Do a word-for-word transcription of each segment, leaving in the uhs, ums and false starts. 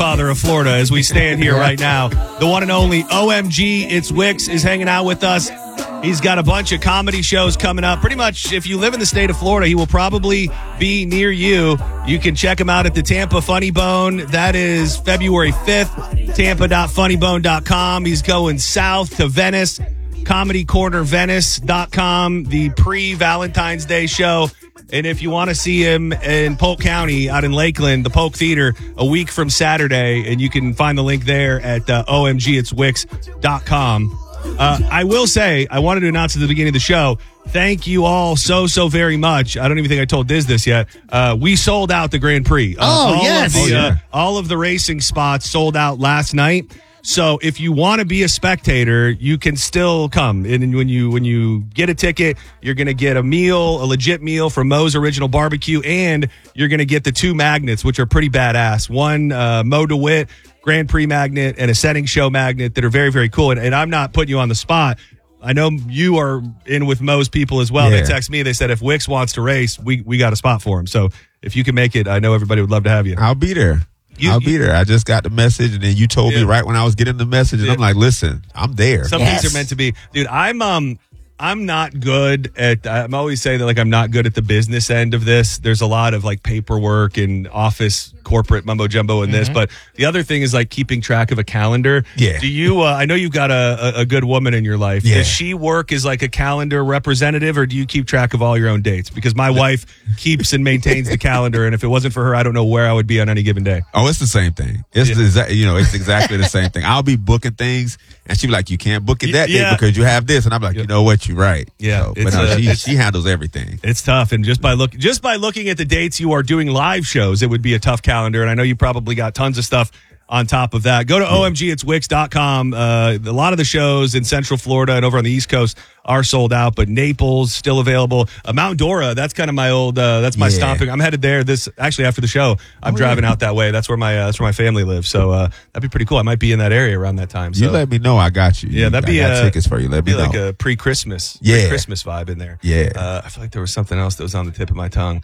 Father of Florida as we stand here right now. The one and only O M G, it's Wicks, is hanging out with us. He's got a bunch of comedy shows coming up. Pretty much, if you live in the state of Florida, he will probably be near you. You can check him out at the Tampa Funny Bone. That is February fifth, tampa dot funny bone dot com. He's going south to Venice, comedy corner venice dot com, the pre-Valentine's Day show. And if you want to see him in Polk County out in Lakeland, the Polk Theater, a week from Saturday, and you can find the link there at uh, O M G it's wicks dot com. Uh, I will say, I wanted to announce at the beginning of the show, thank you all so, so very much. I don't even think I told Diz this yet. Uh, we sold out the Grand Prix. Uh, oh, all yes. Of the, Oh, yeah. uh, all of the racing spots sold out last night. So if you want to be a spectator, you can still come. And when you when you get a ticket, you're going to get a meal, a legit meal from Moe's Original Barbecue, and you're going to get the two magnets, which are pretty badass. One, uh, Mo DeWitt Grand Prix magnet and a Setting Show magnet that are very, very cool. And, and I'm not putting you on the spot. I know you are in with Moe's people as well. Yeah. They text me. They said if Wicks wants to race, we, we got a spot for him. So if you can make it, I know everybody would love to have you. I'll be there. You, I'll be there. I just got the message, and then you told Yeah. me right when I was getting the message, and Yeah. I'm like, listen, I'm there. Some Yes. things are meant to be. Dude, I'm um I'm not good at I'm always saying that like I'm not good at the business end of this. There's a lot of like paperwork and office corporate mumbo jumbo in this, but the other thing is like keeping track of a calendar. Yeah. Do you uh, I know you've got a, a, a good woman in your life. Yeah. Does she work as like a calendar representative, or do you keep track of all your own dates? Because my wife keeps and maintains the calendar, and if it wasn't for her, I don't know where I would be on any given day. Oh, it's the same thing. It's Yeah. the exact, you know, it's exactly the same thing. I'll be booking things, and she'll be like, you can't book it that Yeah. day because you have this, and I'm like, Yeah. you know what, you're right. Yeah, So, but it's, no, uh, she, it's- she handles everything. It's tough, and just by look, just by looking at the dates you are doing live shows, it would be a tough calendar. And I know you probably got tons of stuff on top of that. Go to O M G it's wicks dot com. Uh, a lot of the shows in Central Florida and over on the East Coast are sold out, but Naples still available. Uh, Mount Dora, that's kind of my old, uh, that's my Yeah. stomping. I'm headed there this actually after the show. I'm Oh, driving yeah. out that way. That's where my uh, that's where my family lives. So uh, that'd be pretty cool. I might be in that area around that time. So You let me know. I got you. yeah, that'd be I got uh, tickets for you. Let me be know. like a pre-Christmas, Yeah. pre-Christmas vibe in there. Yeah. Uh, I feel like there was something else that was on the tip of my tongue.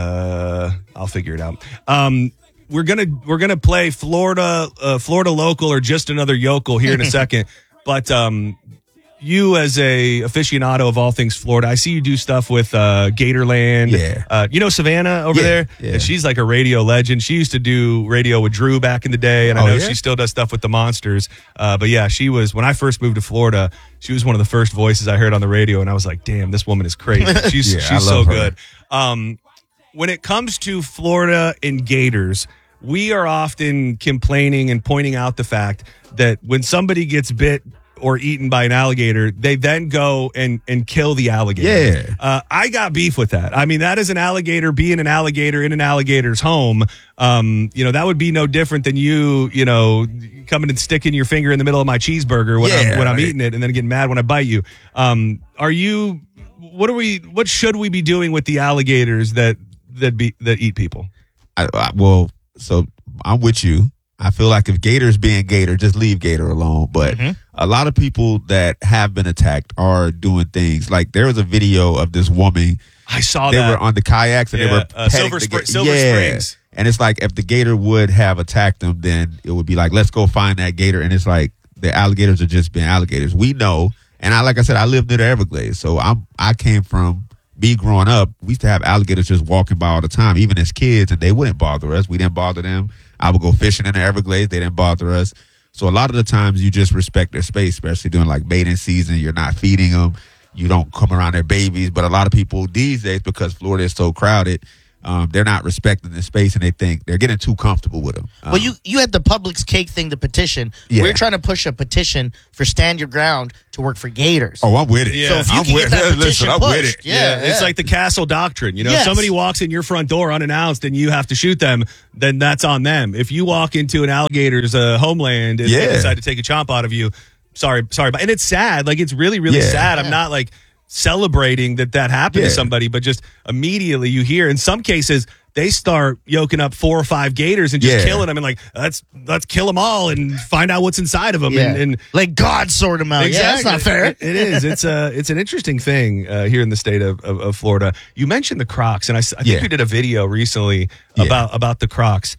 Uh, I'll figure it out. Um, we're gonna we're gonna play Florida uh, Florida local or just another yokel here in a second. But um, you as a aficionado of all things Florida, I see you do stuff with uh, Gatorland. Yeah. Uh, you know Savannah over Yeah, there? yeah. And she's like a radio legend. She used to do radio with Drew back in the day, and I Oh, know yeah? she still does stuff with the Monsters. Uh, but yeah, she was, when I first moved to Florida, she was one of the first voices I heard on the radio, and I was like, damn, this woman is crazy. She's, Yeah, I she's so love her. good. Um, when it comes to Florida and Gators, we are often complaining and pointing out the fact that when somebody gets bit or eaten by an alligator, they then go and, and kill the alligator. Yeah. Uh, I got beef with that. I mean, that is an alligator being an alligator in an alligator's home. Um, you know, that would be no different than you, you know, coming and sticking your finger in the middle of my cheeseburger when, Yeah, I'm, when I'm right. eating it and then getting mad when I bite you. Um, are you, what are we, what should we be doing with the alligators that, that be, that eat people? I, I, well, so I'm with you. I feel like if Gator's being Gator, just leave Gator alone. But a lot of people that have been attacked are doing things like there was a video of this woman. I saw They that. were on the kayaks and Yeah, they were uh, petting Silver the Spr- ga- Silver yeah. Springs. And it's like if the Gator would have attacked them, then it would be like, let's go find that Gator. And it's like the alligators are just being alligators. We know, and I like I said, I live near the Everglades, so I'm I came from. Me growing up, we used to have alligators just walking by all the time, even as kids, and they wouldn't bother us. We didn't bother them. I would go fishing in the Everglades. They didn't bother us. So a lot of the times you just respect their space, especially during like mating season. You're not feeding them. You don't come around their babies. But a lot of people these days, because Florida is so crowded, um, they're not respecting the space, and they think they're getting too comfortable with them. Um, Well, you, you had the Publix cake thing, the petition. Yeah. We're trying to push a petition for Stand Your Ground to work for Gators. oh, I'm with it. Yeah. So if you I'm can with get that it. petition Listen, I'm with pushed, it. yeah, it's yeah. like the castle doctrine. You know, Yes. if somebody walks in your front door unannounced and you have to shoot them, then that's on them. If you walk into an alligator's uh, homeland and they Yeah. decide to take a chomp out of you, sorry, sorry. But, and it's sad. Like, it's really, really Yeah. sad. I'm Yeah. not like celebrating that that happened Yeah. to somebody, but just immediately you hear in some cases, they start yoking up four or five gators and just Yeah. killing them and like, let's let's kill them all and find out what's inside of them. Yeah. And, and like God sort them out. Yeah, that's not fair. It, it is. It's a. It's an interesting thing uh, here in the state of, of, of Florida. You mentioned the Crocs, and I, s- I think Yeah. we did a video recently Yeah. about about the Crocs.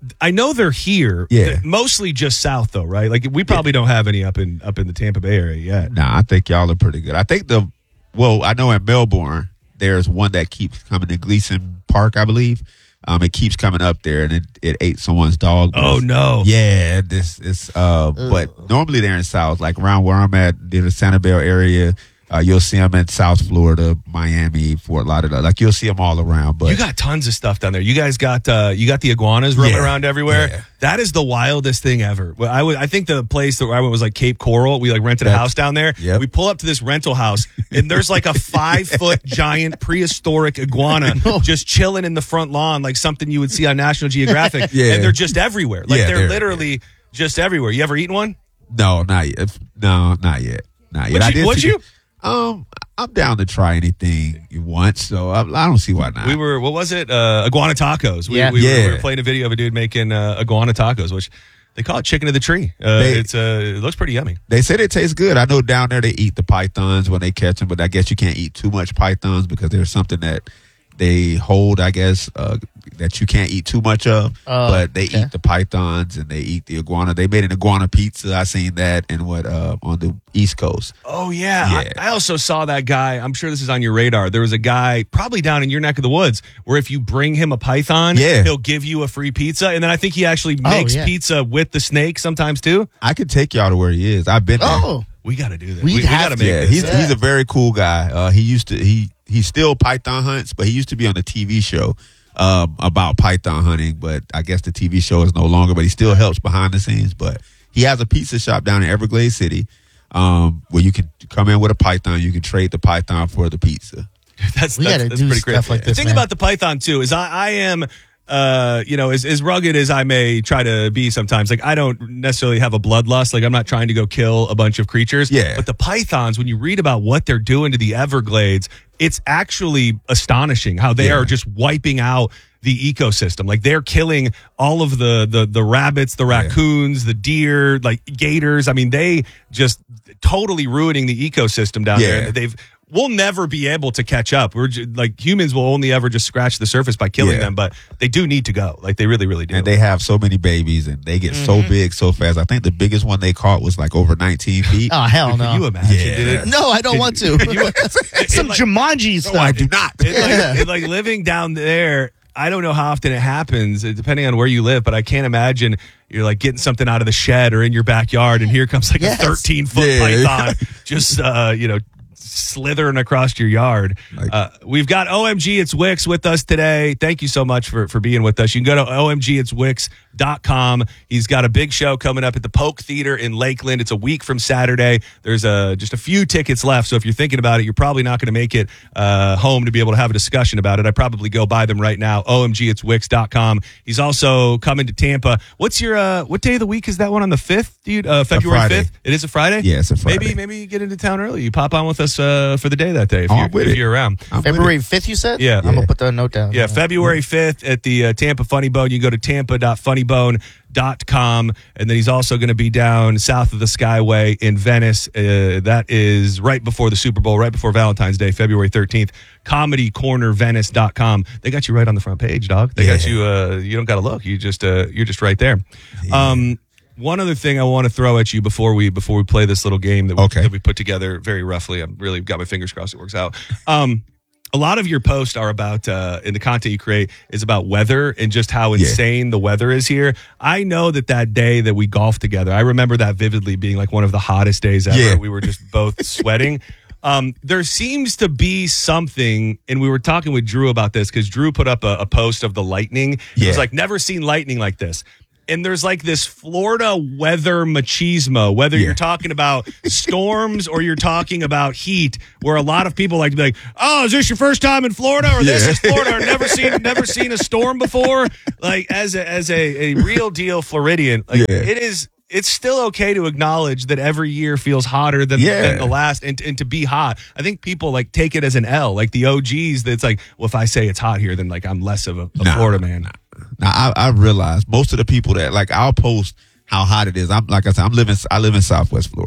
I know they're here. Yeah. They're mostly just south though, right? Like we probably don't have any up in up in the Tampa Bay area yet. Nah, I think y'all are pretty good. I think the well, I know in Melbourne there's one that keeps coming to Gleason Park, I believe. Um, it keeps coming up there, and it, it ate someone's dog. Oh no! Yeah, this is. Uh, but normally they're in South, like around where I'm at, near the Sanibel area. Uh, you'll see them in South Florida, Miami, Fort Lauderdale. Like you'll see them all around. But you got tons of stuff down there. You guys got uh, you got the iguanas roaming Yeah, around everywhere. yeah. That is the wildest thing ever. Well, I would, I think the place that I went was like Cape Coral. We like rented a That's- house down there. yep. We pull up to this rental house, and there's like a five foot giant prehistoric iguana just chilling in the front lawn, like something you would see on National Geographic. Yeah. And they're just everywhere. Like Yeah, they're, they're- literally just everywhere. You ever eaten one? no, not yet. No, not yet. Not yet. Would I you- did would see- you? Um, I'm down to try anything you want, so I, I don't see why not. We were, what was it? Uh, iguana tacos. We, Yeah. we, were, we Yeah. were playing a video of a dude making uh, iguana tacos, which they call it chicken of the tree. Uh, They- it's uh, it looks pretty yummy. They said it tastes good. I know down there they eat the pythons when they catch them, but I guess you can't eat too much pythons because there's something that they hold, I guess, uh, that you can't eat too much of. Oh, but they okay. eat the pythons and they eat the iguana. They made an iguana pizza. I seen that and what uh, on the East Coast. Oh yeah. Yeah. I, I also saw that guy. I'm sure this is on your radar. There was a guy probably down in your neck of the woods where if you bring him a python, Yeah. he'll give you a free pizza. And then I think he actually makes yeah. pizza with the snake sometimes too. I could take y'all to where he is. I've been there. Oh, We got to do that. We We, we have got to to. make Yeah, this. he's Yeah. he's a very cool guy. Uh, he used to he he still python hunts, but he used to be on the T V show um, about python hunting. But I guess the T V show is no longer. But he still helps behind the scenes. But he has a pizza shop down in Everglades City um, where you can come in with a python. You can trade the python for the pizza. That's, We that's, gotta that's do pretty stuff great. like the this, thing man. about the python too is I, I am, uh, you know, as, as rugged as I may try to be sometimes. Like I don't necessarily have a bloodlust. Like I'm not trying to go kill a bunch of creatures. Yeah. But the pythons, when you read about what they're doing to the Everglades, it's actually astonishing how they Yeah. are just wiping out the ecosystem. Like they're killing all of the the the rabbits, the raccoons, the deer, like gators. I mean, they just totally ruining the ecosystem down there. Yeah. And they've we'll never be able to catch up. We're ju- like humans will only ever just scratch the surface by killing Yeah. them, but they do need to go. Like they really, really do. And they have so many babies and they get so big so fast. I think the biggest one they caught was like over nineteen feet. oh hell Can no. you imagine? Yeah. dude? no, I don't want to. Some like- Jumanji stuff. No, I do not. It, like, it, like living down there, I don't know how often it happens, uh, depending on where you live, but I can't imagine you're like getting something out of the shed or in your backyard, and here comes like Yes. a thirteen foot Yeah. python just, uh, you know, slithering across your yard. Like- uh, we've got O M G It's Wix with us today. Thank you so much for, for being with us. You can go to O M G It's Wix dot com. He's got a big show coming up at the Polk Theater in Lakeland. It's a week from Saturday. There's a, just a few tickets left, so if you're thinking about it, you're probably not going to make it uh, home to be able to have a discussion about it. I'd probably go buy them right now, O M G It's Wix dot com. He's also coming to Tampa. What's your, uh, what day of the week is that one on the fifth, dude? Uh, February Friday. fifth? It is a Friday? Yeah, it's a Friday. Maybe, maybe you get into town early. You pop on with us uh, for the day that day if, Oh, you're, I'm with if it. you're around. I'm with February it. fifth, you said? Yeah. I'm Yeah. gonna put that note down. Yeah, February fifth at the uh, Tampa Funny Bone. You can go to tampa dot funny bone dot com. And then he's also going to be down south of the Skyway in Venice. Uh, that is right before the Super Bowl, right before Valentine's Day, February thirteenth. comedy corner venice dot com. They got you right on the front page, dog. They got Yeah. you, uh, you don't got to look. You just, uh, you're just right there. Um, one other thing I want to throw at you before we before we play this little game that we, Okay. that we put together very roughly. I've really got my fingers crossed it works out. Um, a lot of your posts are about, uh, in the content you create, is about weather and just how insane the weather is here. I know that that day that we golfed together, I remember that vividly being like one of the hottest days ever. Yeah. We were just both sweating. Um, there seems to be something, and we were talking with Drew about this because Drew put up a, a post of the lightning. It Yeah. was like, never seen lightning like this. And there's like this Florida weather machismo, whether Yeah. you're talking about storms or you're talking about heat, where a lot of people like to be like, oh, is this your first time in Florida? Or this Yeah. is Florida, or never seen never seen a storm before. Like as a as a, a real deal Floridian, like Yeah. it is it's still okay to acknowledge that every year feels hotter than, Yeah. than the last, and, and to be hot. I think people like take it as an L, like the O Gs. That's like, well, if I say it's hot here, then like I'm less of a, a Nah, Florida man. Now I, I realize most of the people that like I'll post how hot it is. I'm like I said, I'm living I live in Southwest Florida.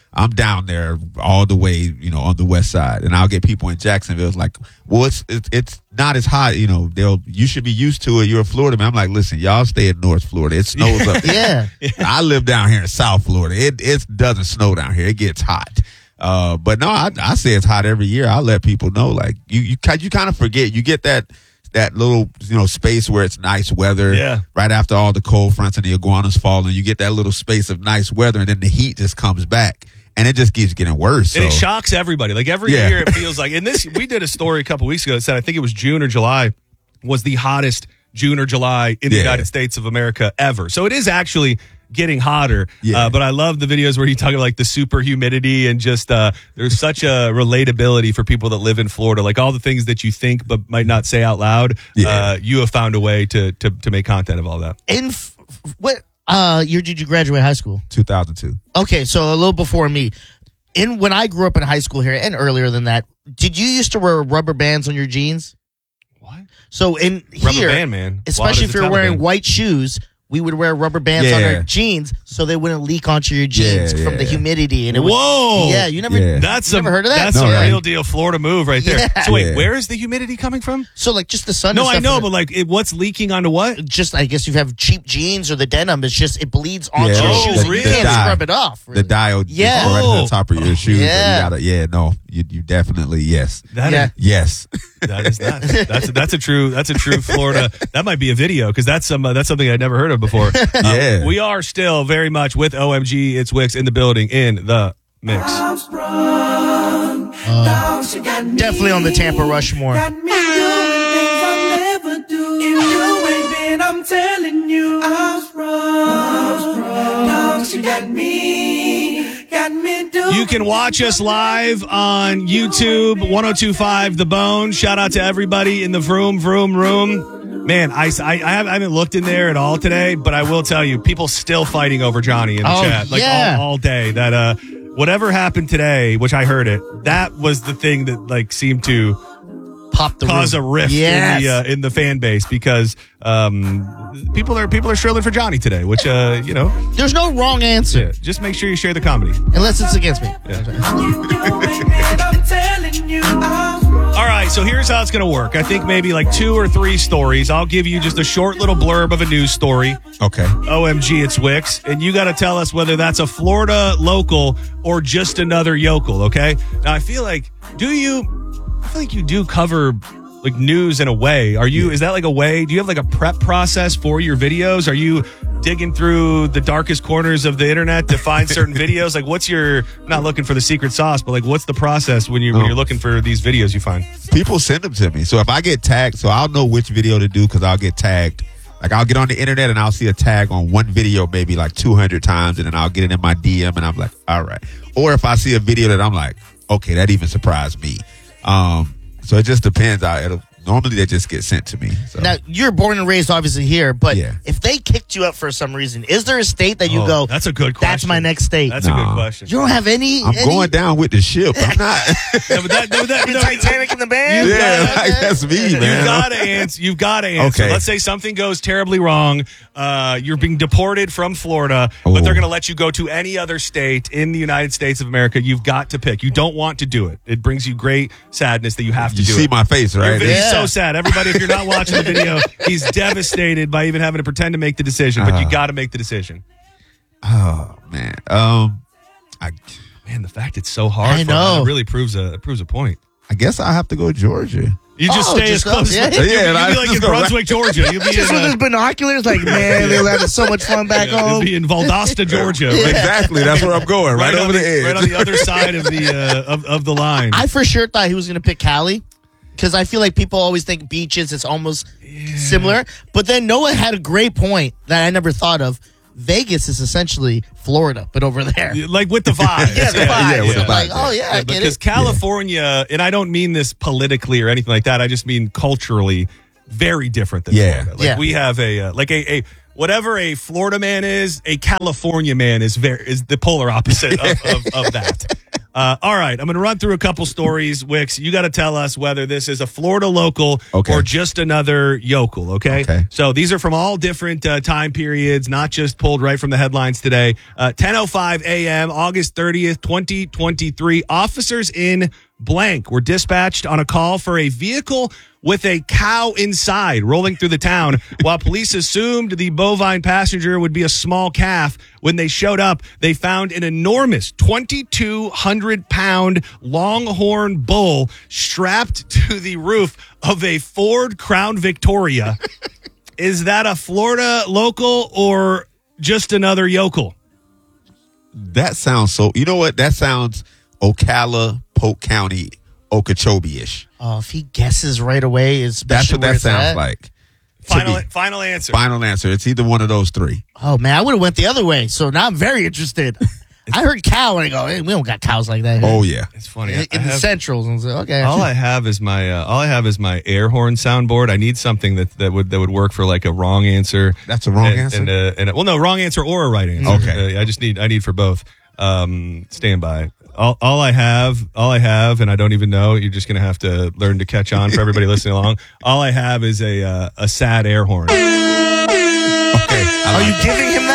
I'm down there all the way, you know, on the west side, and I'll get people in Jacksonville. It's like, well, it's it's, it's not as hot, you know. They'll you should be used to it. You're a Florida man. I'm like, listen, y'all stay in North Florida. It snows up there. Yeah. I live down here in South Florida. It it doesn't snow down here. It gets hot. Uh, but no, I, I say it's hot every year. I let people know, like you you you kind of forget. You get that. that little, you know, space where it's nice weather. Yeah. Right after all the cold fronts and the iguanas fall, and you get that little space of nice weather, and then the heat just comes back, and it just keeps getting worse. And so. it shocks everybody. Like every Yeah. year, it feels like. And this, we did a story a couple weeks ago that said I think it was June or July was the hottest June or July in the Yeah. United States of America ever. So it is actually getting hotter. Yeah. Uh, but I love the videos where you talk about like the super humidity and just uh, there's such a relatability for people that live in Florida. Like all the things that you think but might not say out loud. Yeah. Uh, you have found a way to to to make content of all that. In f- what uh, year did you graduate high school? two thousand two. Okay, so a little before me. In when I grew up in high school here and earlier than that, did you used to wear rubber bands on your jeans? What? So in Rubber here, band, man. especially Wild if as a you're wearing Taliban. white shoes, we would wear rubber bands on Yeah. our jeans so they wouldn't leak onto your jeans Yeah, from the yeah. humidity. And it would, Whoa. yeah, you never. Yeah. That's you a, never heard of that? That's No, a right. real deal Florida move right there. Yeah. So wait, Yeah. where is the humidity coming from? So like just the sun. No, and I stuff know, and but like it, what's leaking onto what? just I guess you have cheap jeans or the denim. It's just it bleeds onto Yeah. your Oh, shoes. And really? you can't dye. scrub it off. The Really. dial Yeah. just go right to Oh. the top of your shoes. Yeah. You gotta, yeah, no, you you definitely yes, That Yeah. is- yes. that is nuts. That's that's a true that's a true Florida. That might be a video because that's some uh, that's something I'd never heard of before. Uh, Yeah. we are still very much with O M G. It's Wicks in the building in the mix. Definitely on the Tampa Rushmore. Got me doing things I'll never do. If you ain't been, I'm telling you, I was wrong. Dogs, you got me, got me doing. You can watch us live on YouTube, one oh two five The Bone. Shout out to everybody in the Vroom Vroom Room. Man, I, I, I haven't I haven't looked in there at all today, but I will tell you, people still fighting over Johnny in the Oh, chat. Like yeah. all, all day. That uh, whatever happened today, which I heard it, that was the thing that like seemed to Pop the cause room. a rift Yes. in the uh, in the fan base because um, people are people are shrilling for Johnny today, which uh, you know, There's no wrong answer yeah, just make sure you share the comedy. unless it's against me. If you ain't been, I'm telling you, I was wrong. All right, so here's how it's going to work. I think maybe like two or three stories. I'll give you just a short little blurb of a news story. Okay. O M G, it's Wicks. And you got to tell us whether that's a Florida local or just another yokel, okay? Now, I feel like, do you, I feel like you do cover like news in a way. Are you, is that like a way, do you have like a prep process for your videos? Are you digging through the darkest corners of the internet to find certain videos? Like what's your, not looking for the secret sauce, but like what's the process when you when Oh. you're looking for these videos you find? People send them to me. So if I get tagged, so I'll know which video to do because I'll get tagged. Like I'll get on the internet and I'll see a tag on one video maybe like two hundred times, and then I'll get it in my D M and I'm like, all right. Or if I see a video that I'm like, okay, that even surprised me. Um, so it just depends. I, it'll, normally they just get sent to me. So. Now you're born and raised obviously here, but Yeah. if they kicked you up for some reason, is there a state that you Oh, go? that's a good question. That's my next state. That's a Nah. good question. you don't have any. I'm any, going down with the ship. I'm not. Yeah, but that, no, that, The no, Titanic in the band. yeah, gotta- like, that's me, You've man. got to answer. You've got to answer. Okay. Let's say something goes terribly wrong. Uh, you're being deported from Florida, but Oh. they're going to let you go to any other state in the United States of America. You've got to pick. You don't want to do it. It brings you great sadness that you have to You do see it. my face, Your right? video's Yeah. so sad. Everybody, if you're not watching the video, he's devastated by even having to pretend to make the decision. But you Uh. got to make the decision. Oh man. Um, I Man, the fact it's so hard I for him, know. it really proves a it proves a point. I guess I have to go Georgia. You just Oh, stay just as close. up, yeah. You'll, Yeah, you'll and I be like just in go right- Brunswick, Georgia. You'll be Just in, with uh, his binoculars, like man, they were having so much fun back yeah, home. you'll be in Valdosta, Georgia. Right, Exactly. That's where I'm going. Right, on over the, edge. right on the other side of the uh, of, of the line. I for sure thought he was going to pick Cali because I feel like people always think beaches. It's almost similar, but then Noah had a great point that I never thought of. Vegas is essentially Florida, but over there. like with the vibes. Yeah, the Yeah, vibes. yeah, with the Like, vibes, oh yeah, I get because it. California, and I don't mean this politically or anything like that. I just mean culturally very different than Yeah. Florida. Like Yeah. we have a uh, like a, a whatever a Florida man is, a California man is very is the polar opposite of, of, of that. Uh, all right, I'm going to run through a couple stories, Wicks. You got to tell us whether this is a Florida local Okay. or just another yokel, okay? Okay. So these are from all different uh, time periods, not just pulled right from the headlines today. Uh, ten oh five a.m., August thirtieth, twenty twenty-three. Officers in blank were dispatched on a call for a vehicle with a cow inside rolling through the town while police assumed the bovine passenger would be a small calf. When they showed up, they found an enormous twenty-two hundred pound longhorn bull strapped to the roof of a Ford Crown Victoria. Is that a Florida local or just another yokel? That sounds so. You know what? That sounds Ocala, Polk County, Okeechobee-ish. Oh, if he guesses right away, it's That's what that sounds like. To Final, me. final answer. Final answer. It's either one of those three. Oh man, I would have went the other way. So now I'm very interested. I heard cow and I go, hey, we don't got cows like that. Oh yeah. It's funny. in, I- I in the have- centrals. And so, okay. all I have is my uh, all I have is my air horn soundboard. I need something that, that would that would work for like a wrong answer. That's a wrong and, answer? And, uh, and uh, well, no, wrong answer or a right answer. Okay. Uh, I just need I need for both. Um, stand by. All, all I have, all I have, and I don't even know. You're just gonna have to learn to catch on for everybody listening along. All I have is a uh, a sad air horn. Okay. I Are like you that. giving him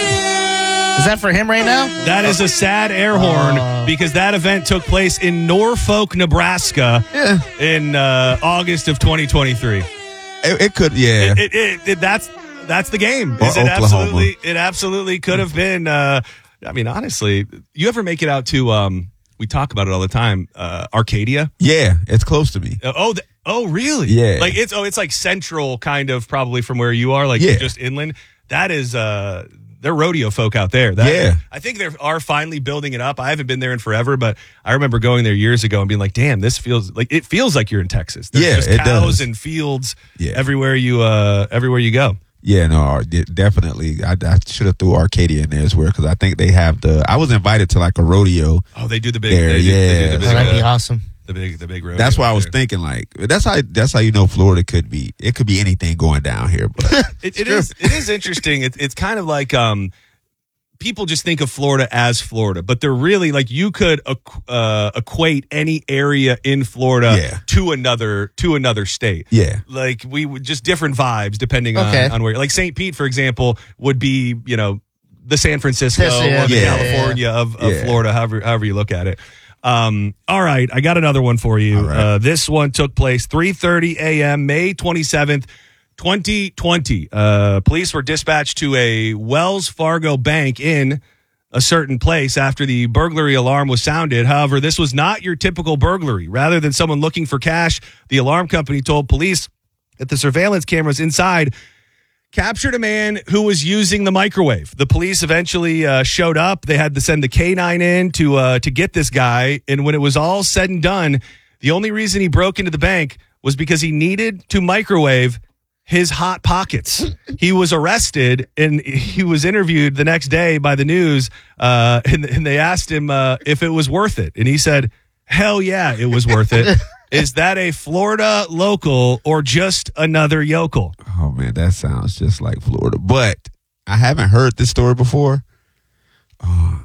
that? Is that for him right now? That is a sad air horn Oh. because that event took place in Norfolk, Nebraska, Yeah. in uh, August of twenty twenty-three. It, it could. Yeah. It, it, it, that's that's the game. Or Is it Oklahoma. absolutely? It absolutely could have been. Uh, I mean, honestly, you ever make it out to? Um, we talk about it all the time. Uh, Arcadia. yeah. It's close to me. Uh, oh, the, oh, really? Yeah. Like it's oh, it's like central, kind of probably from where you are, like Yeah. just inland. That is. Uh, they're rodeo folk out there. That, Yeah. I think they are finally building it up. I haven't been there in forever, but I remember going there years ago and being like, "Damn, this feels like it feels like you're in Texas." There's Yeah, just it cows does. and fields Yeah. everywhere you uh, everywhere you go. Yeah, no, ar- de- definitely. I, I should have threw Arcadia in there as well because I think they have the. I was invited to like a rodeo. Oh, they do the big. There, they do, they do yeah. the Oh, big, that'd be uh, awesome. the big, the big rodeo. That's why I was there. thinking like that's how that's how you know Florida could be. It could be anything going down here, but It, it is. It is interesting. It's it's kind of like um, people just think of Florida as Florida, but they're really like you could equ- uh, equate any area in Florida Yeah. to another to another state. yeah, Like we would just different vibes depending Okay. on, on where. Like Saint Pete, for example, would be you know the San Francisco Yes, yeah. or the Yeah. California of, of Yeah. Florida, however however you look at it. Um, all right, I got another one for you. All right. Uh, this one took place three thirty a.m. May twenty-seventh, twenty twenty. Uh, police were dispatched to a Wells Fargo bank in a certain place after the burglary alarm was sounded. However, this was not your typical burglary. Rather than someone looking for cash, the alarm company told police that the surveillance cameras inside captured a man who was using the microwave. The police eventually uh, showed up. They had to send the K nine in to uh, to get this guy. And when it was all said and done, the only reason he broke into the bank was because he needed to microwave his hot pockets. He was arrested and he was interviewed the next day by the news. Uh, and, and they asked him uh, if it was worth it. And he said, hell yeah, it was worth it. Is that a Florida local or just another yokel? oh man, that sounds just like Florida. But I haven't heard this story before. Oh,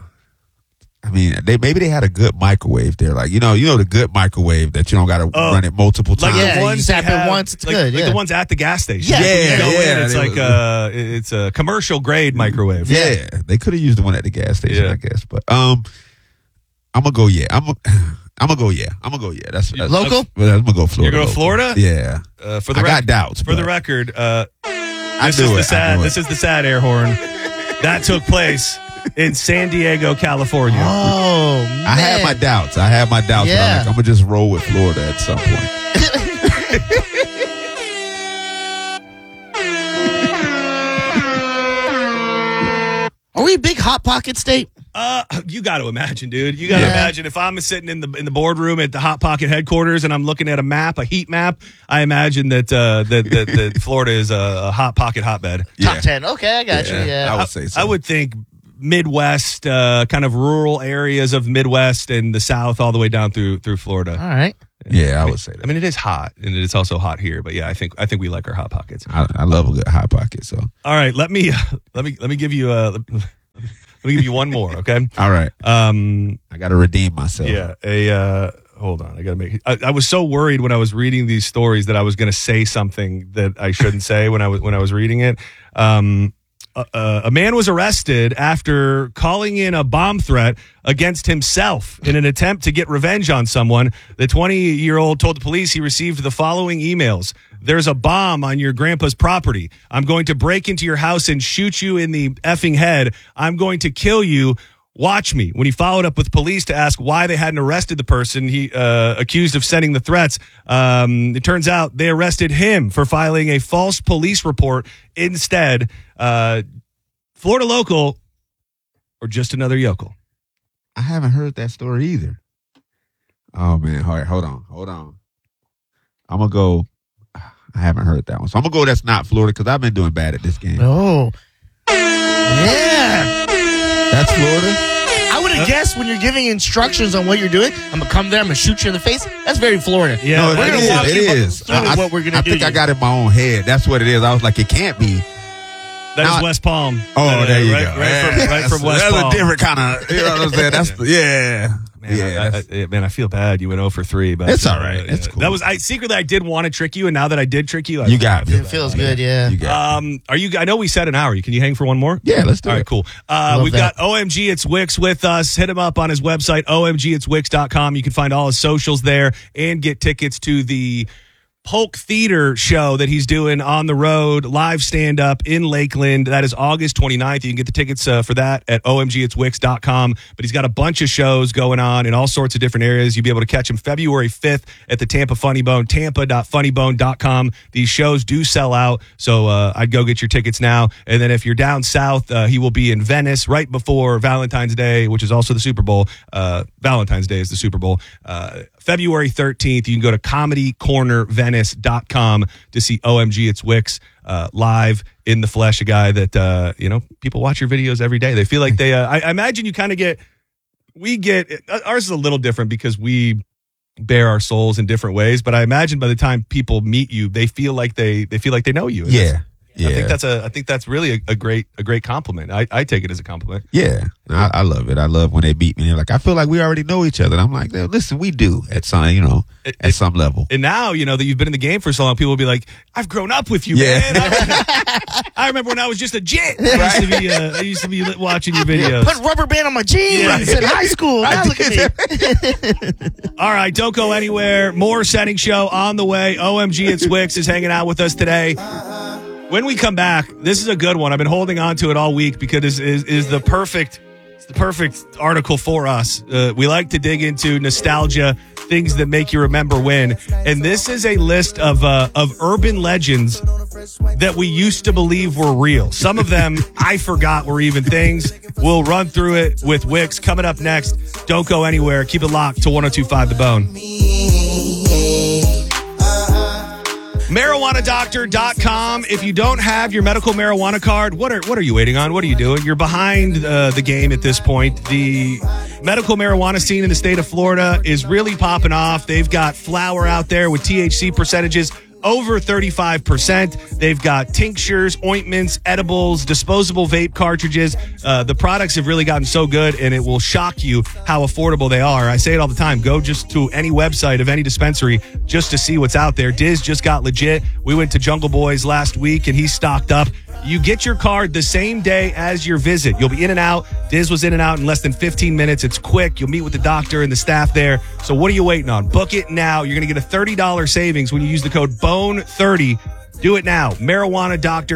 I mean, they maybe they had a good microwave there, like you know, you know the good microwave that you don't got to Oh. run it multiple Like times. Yeah, the you ones zap they it have- once, it's like, good, Like yeah. the ones at the gas station. Yeah, You yeah, go in, yeah, it's they like was- uh, it's a commercial grade microwave. Yeah, they could have used the one at the gas station, Yeah. I guess. But um, I'm gonna go. Yeah, I'm. A, I'm gonna go. Yeah, I'm gonna go. Yeah, that's, that's Local? Well, I'm gonna go Florida. You're going local. Florida? Yeah, Uh, for the I rec- got doubts. For the but record, uh, I this knew is it. the I sad. knew it. This is the sad air horn that took place in San Diego, California. Oh, man. I had my doubts. I had my doubts. But I'm, Yeah. like, I'm gonna just roll with Florida at some point. Are we a big Hot Pocket state? Uh, you got to imagine, dude. You got to Yeah. imagine if I'm sitting in the in the boardroom at the Hot Pocket headquarters and I'm looking at a map, a heat map. I imagine that uh, that, that that Florida is a, a Hot Pocket hotbed. Yeah. Top ten. Okay, I got Yeah, you. Yeah. I would say so. I would think Midwest, uh, kind of rural areas of Midwest and the South, all the way down through through Florida. All right. Yeah, I would say that. I mean, it is hot, and it's also hot here. But yeah, I think I think we like our hot pockets. I, I love a good hot pocket. So All right, let me let me let me give you a Let me give you one more, okay? All right. Um, I got to redeem myself. yeah. A uh, hold on. I got to make. I, I was so worried when I was reading these stories that I was going to say something that I shouldn't say when I was when I was reading it. Um, a, a man was arrested after calling in a bomb threat against himself in an attempt to get revenge on someone. The twenty-year-old told the police he received the following emails. There's a bomb on your grandpa's property. I'm going to break into your house and shoot you in the effing head. I'm going to kill you. Watch me. When he followed up with police to ask why they hadn't arrested the person he uh, accused of sending the threats, um, it turns out they arrested him for filing a false police report instead. Uh, Florida local or just another yokel? I haven't heard that story either. Oh, man. All right, hold on. Hold on. I'm going to go. I haven't heard that one. So I'm going to go that's not Florida because I've been doing bad at this game. Oh. Yeah. That's Florida? I would have guessed when you're giving instructions on what you're doing, I'm going to come there, I'm going to shoot you in the face. That's very Florida. Yeah, No, we're it gonna is. walk It you is. through I, what we're gonna I do think to I you. got it in my own head. That's what it is. I was like, it can't be. That Now- is West Palm. Oh, Uh, there you right, go. Right, Yeah, from, right that's- from West that's Palm. a different kind of, you know what I'm saying? That's the, yeah. Man, yeah, I, that's- I, I, man, I feel bad. You went zero for three, but It's all right. It's cool. That was I secretly I did want to trick you, and now that I did trick you, I You got me. It feels good, yeah. You got Um, are you? I know we said an hour. Can you hang for one more? Yeah, let's do All it. right, cool. Uh, Love we've that. got O M G It's Wix with us. Hit him up on his website, O M G it's wix dot com. You can find all his socials there and get tickets to the Polk Theater show that he's doing on the road, live stand-up in Lakeland. That is August twenty-ninth. You can get the tickets uh, for that at O M G it's wix dot com. But he's got a bunch of shows going on in all sorts of different areas. You'll be able to catch him February fifth at the Tampa Funny Bone, tampa dot funny bone dot com. These shows do sell out, so uh, I'd go get your tickets now. And then if you're down south, uh, he will be in Venice right before Valentine's Day, which is also the Super Bowl. Uh, Valentine's Day is the Super Bowl. Uh, February thirteenth, you can go to comedy corner venice dot com to see O M G It's Wix uh, live in the flesh, a guy that, uh, you know, people watch your videos every day. They feel like they, uh, I, I imagine you kind of get, we get, ours is a little different because we bare our souls in different ways, but I imagine by the time people meet you, they feel like they, they feel like they know you. And Yeah. that's- Yeah. I think that's a, I think that's really a, a great, a great compliment. I, I take it as a compliment. Yeah, I, I love it. I love when they beat me. They're like, I feel like we already know each other. And I'm like, listen, we do at some, you know, It- at it- some level. And now, you know, that you've been in the game for so long, people will be like, I've grown up with you, Yeah. man. I, I remember when I was just a jit. I used to be, uh, I used to be watching your videos. Put rubber band on my jeans Yeah. in high school. Now look at me. All right, don't go anywhere. More Setting Show on the way. O M G It's Wix is hanging out with us today. When we come back, this is a good one. I've been holding on to it all week because it is, is the perfect, it's the perfect article for us. Uh, we like to dig into nostalgia, things that make you remember when, and this is a list of uh, of urban legends that we used to believe were real. Some of them I forgot were even things. We'll run through it with Wix coming up next. Don't go anywhere. Keep it locked to one oh two point five The Bone. marijuana doctor dot com. If you don't have your medical marijuana card, what are what are you waiting on? What are you doing? You're behind uh, the game at this point. The medical marijuana scene in the state of Florida is really popping off. They've got flower out there with T H C percentages over thirty-five percent. They've got tinctures, ointments, edibles, disposable vape cartridges. Uh, the products have really gotten so good, and it will shock you how affordable they are. I say it all the time. Go just to any website of any dispensary just to see what's out there. Diz just got legit. We went to Jungle Boys last week, and he's stocked up. You get your card the same day as your visit. You'll be in and out. Diz was in and out in less than fifteen minutes. It's quick. You'll meet with the doctor and the staff there. So what are you waiting on? Book it now. You're going to get a thirty dollars savings when you use the code B O N E thirty. Do it now. marijuana doctor